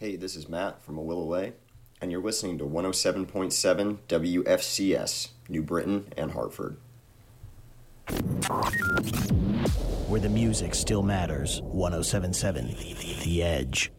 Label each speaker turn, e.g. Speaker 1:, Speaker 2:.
Speaker 1: Hey, this is Matt from A Will Away, and you're listening to 107.7 WFCS, New Britain and Hartford.
Speaker 2: Where the music still matters, 107.7 The Edge.